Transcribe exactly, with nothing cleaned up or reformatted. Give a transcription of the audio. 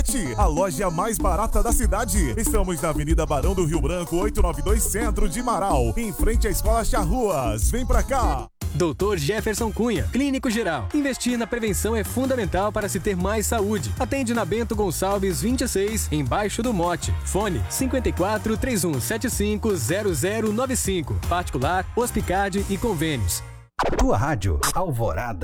Pet, a loja mais barata da cidade. Estamos na Avenida Barão do Rio Branco, oitocentos e noventa e dois, Centro de Marau, em frente à Escola Charruas. Vem pra cá! doutor Jefferson Cunha, Clínico Geral. Investir na prevenção é fundamental para se ter mais saúde. Atende na Bento Gonçalves vinte e seis, embaixo do Mote. Fone cinco quatro, três um sete cinco, zero zero nove cinco. Particular, Hospicard e convênios. Tua rádio Alvorada.